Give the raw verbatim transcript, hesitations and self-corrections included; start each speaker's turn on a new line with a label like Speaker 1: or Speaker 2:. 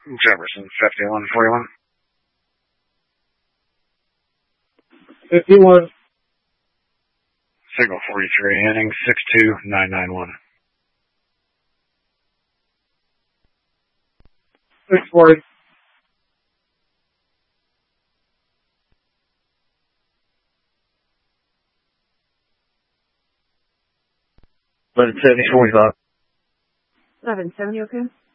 Speaker 1: Jefferson, fifty-one forty-one.
Speaker 2: fifty-one.
Speaker 1: Signal forty-three, heading six two nine nine one.
Speaker 2: six forty.
Speaker 1: eleven seventy, forty-five.
Speaker 3: eleven seventy, okay?